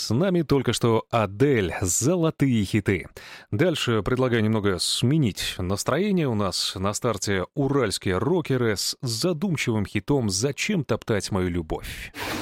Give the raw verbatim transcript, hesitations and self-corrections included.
С нами только что Адель «Золотые хиты». Дальше предлагаю немного сменить настроение. У нас на старте уральские рокеры с задумчивым хитом «Зачем топтать мою любовь».